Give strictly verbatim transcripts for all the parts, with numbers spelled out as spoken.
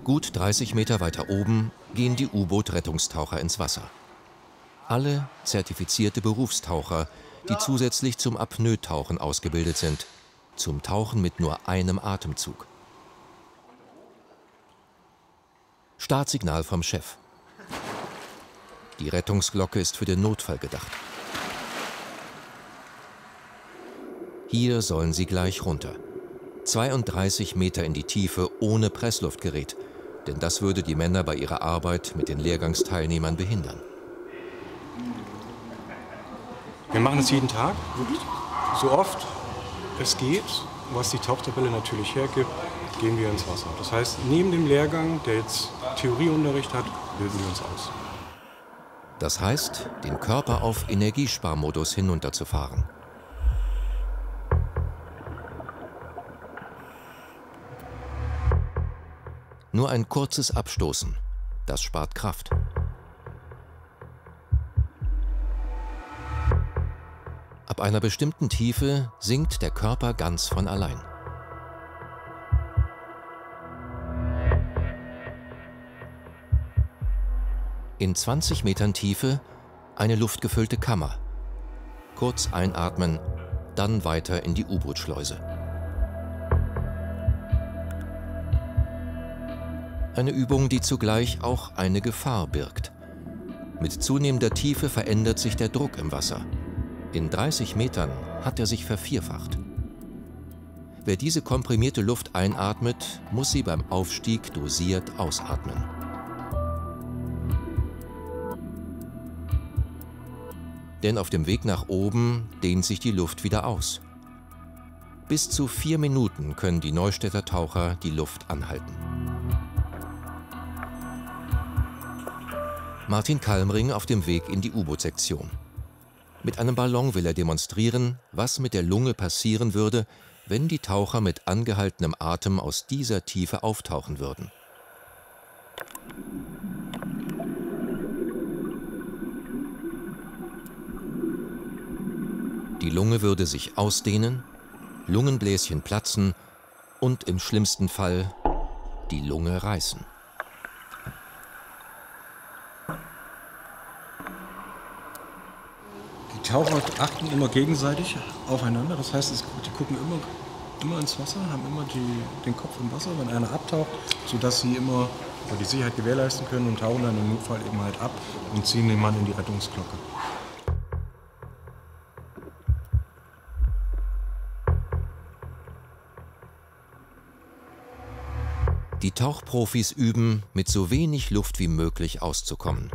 Gut dreißig Meter weiter oben gehen die U-Boot-Rettungstaucher ins Wasser. Alle zertifizierte Berufstaucher, die zusätzlich zum Apnoe-Tauchen ausgebildet sind, zum Tauchen mit nur einem Atemzug. Startsignal vom Chef. Die Rettungsglocke ist für den Notfall gedacht. Hier sollen sie gleich runter. zweiunddreißig Meter in die Tiefe ohne Pressluftgerät, denn das würde die Männer bei ihrer Arbeit mit den Lehrgangsteilnehmern behindern. Wir machen es jeden Tag, so oft es geht, was die Tauchtabelle natürlich hergibt, gehen wir ins Wasser. Das heißt, neben dem Lehrgang, der jetzt Theorieunterricht hat, bilden wir uns aus. Das heißt, den Körper auf Energiesparmodus hinunterzufahren. Nur ein kurzes Abstoßen, das spart Kraft. Ab einer bestimmten Tiefe sinkt der Körper ganz von allein. In zwanzig Metern Tiefe eine luftgefüllte Kammer. Kurz einatmen, dann weiter in die U-Boot-Schleuse. Eine Übung, die zugleich auch eine Gefahr birgt. Mit zunehmender Tiefe verändert sich der Druck im Wasser. In dreißig Metern hat er sich vervierfacht. Wer diese komprimierte Luft einatmet, muss sie beim Aufstieg dosiert ausatmen. Denn auf dem Weg nach oben dehnt sich die Luft wieder aus. Bis zu vier Minuten können die Neustädter Taucher die Luft anhalten. Martin Kalmring auf dem Weg in die U-Boot-Sektion. Mit einem Ballon will er demonstrieren, was mit der Lunge passieren würde, wenn die Taucher mit angehaltenem Atem aus dieser Tiefe auftauchen würden. Die Lunge würde sich ausdehnen, Lungenbläschen platzen und im schlimmsten Fall die Lunge reißen. Die Taucher achten immer gegenseitig aufeinander, das heißt, die gucken immer, immer ins Wasser, haben immer die, den Kopf im Wasser, wenn einer abtaucht, sodass sie immer die Sicherheit gewährleisten können und tauchen dann im Notfall eben halt ab und ziehen den Mann in die Rettungsglocke. Die Tauchprofis üben, mit so wenig Luft wie möglich auszukommen.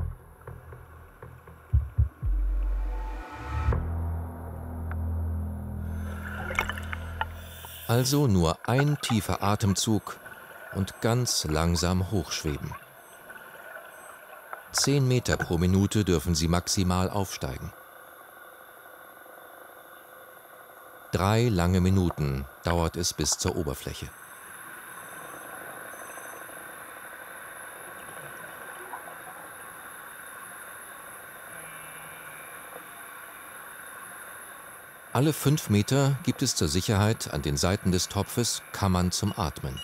Also nur ein tiefer Atemzug und ganz langsam hochschweben. Zehn Meter pro Minute dürfen sie maximal aufsteigen. Drei lange Minuten dauert es bis zur Oberfläche. Alle fünf Meter gibt es zur Sicherheit an den Seiten des Topfes Kammern zum Atmen.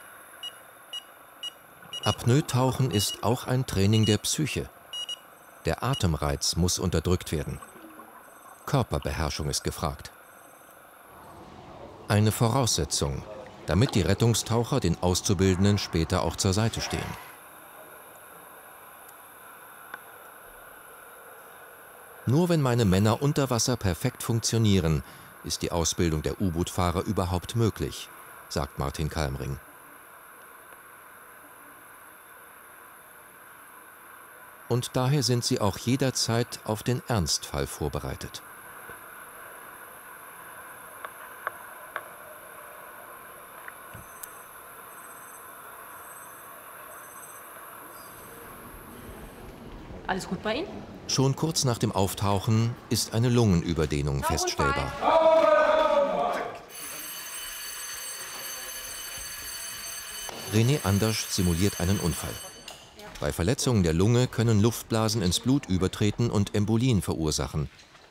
Apnoe-Tauchen ist auch ein Training der Psyche. Der Atemreiz muss unterdrückt werden. Körperbeherrschung ist gefragt. Eine Voraussetzung, damit die Rettungstaucher den Auszubildenden später auch zur Seite stehen. Nur wenn meine Männer unter Wasser perfekt funktionieren, ist die Ausbildung der U-Boot-Fahrer überhaupt möglich, sagt Martin Kalmring. Und daher sind sie auch jederzeit auf den Ernstfall vorbereitet. Alles gut bei Ihnen? Schon kurz nach dem Auftauchen ist eine Lungenüberdehnung feststellbar. René Andersch simuliert einen Unfall. Bei Verletzungen der Lunge können Luftblasen ins Blut übertreten und Embolien verursachen.